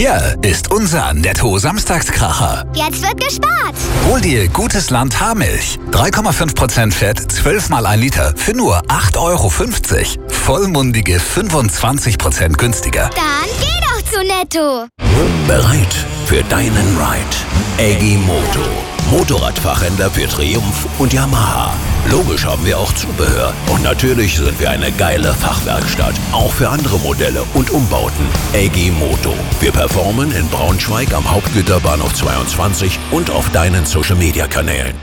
Hier ist unser Netto-Samstagskracher. Jetzt wird gespart. Hol dir Gutes Land Haarmilch. 3,5% Fett, 12 mal 1 Liter für nur 8,50 €. Vollmundige 25% günstiger. Dann geh doch zu Netto. Bereit für deinen Ride. Eggy Moto. Motorradfachhändler für Triumph und Yamaha. Logisch haben wir auch Zubehör. Und natürlich sind wir eine geile Fachwerkstatt. Auch für andere Modelle und Umbauten. Eggy Moto. Wir performen in Braunschweig am Hauptgüterbahnhof 22 und auf deinen Social-Media-Kanälen.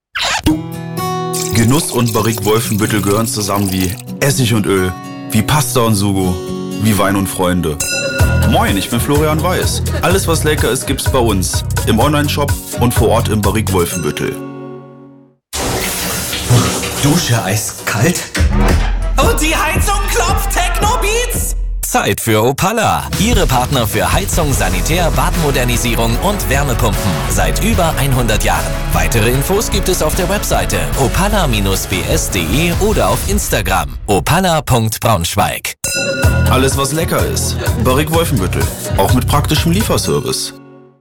Genuss und Barrique Wolfenbüttel gehören zusammen wie Essig und Öl, wie Pasta und Sugo, wie Wein und Freunde. Moin, ich bin Florian Weiß. Alles, was lecker ist, gibt's bei uns. Im Onlineshop und vor Ort im Barrique Wolfenbüttel. Dusche eiskalt? Und die Heizung klopft, Techno-Beats? Zeit für Opala. Ihre Partner für Heizung, Sanitär, Badmodernisierung und Wärmepumpen. Seit über 100 Jahren. Weitere Infos gibt es auf der Webseite opala-bs.de oder auf Instagram opala.braunschweig. Alles, was lecker ist. Barrique Wolfenbüttel. Auch mit praktischem Lieferservice.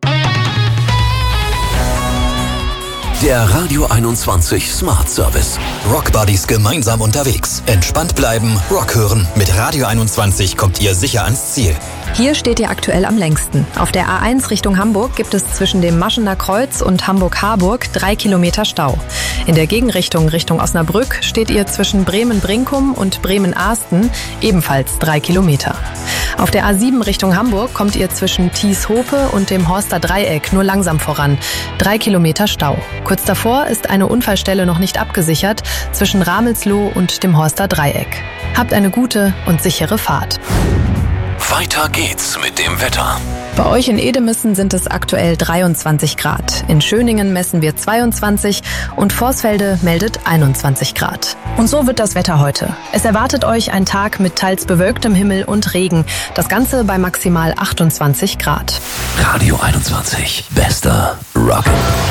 Der Radio 21 Smart Service. Rock Buddies gemeinsam unterwegs. Entspannt bleiben, Rock hören. Mit Radio 21 kommt ihr sicher ans Ziel. Hier steht ihr aktuell am längsten. Auf der A1 Richtung Hamburg gibt es zwischen dem Maschener Kreuz und Hamburg-Harburg 3 Kilometer Stau. In der Gegenrichtung Richtung Osnabrück steht ihr zwischen Bremen-Brinkum und Bremen-Ahsten ebenfalls 3 Kilometer. Auf der A7 Richtung Hamburg kommt ihr zwischen Thies-Hope und dem Horster Dreieck nur langsam voran. 3 Kilometer Stau. Kurz davor ist eine Unfallstelle noch nicht abgesichert zwischen Ramelsloh und dem Horster Dreieck. Habt eine gute und sichere Fahrt. Weiter geht's mit dem Wetter. Bei euch in Edemissen sind es aktuell 23 Grad. In Schöningen messen wir 22 und Vorsfelde meldet 21 Grad. Und so wird das Wetter heute. Es erwartet euch ein Tag mit teils bewölktem Himmel und Regen. Das Ganze bei maximal 28 Grad. Radio 21. Bester Rock.